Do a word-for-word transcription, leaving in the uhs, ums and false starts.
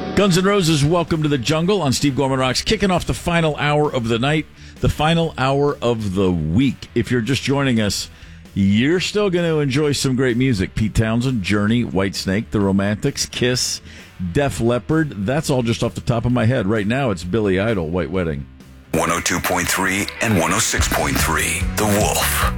Guns N' Roses, Welcome to the Jungle on Steve Gorman Rocks, kicking off the final hour of the night, the final hour of the week. If you're just joining us, you're still going to enjoy some great music. Pete Townsend, Journey, Whitesnake, The Romantics, Kiss, Def Leppard. That's all just off the top of my head. Right now, it's Billy Idol, White Wedding. one oh two point three and one oh six point three, The Wolf.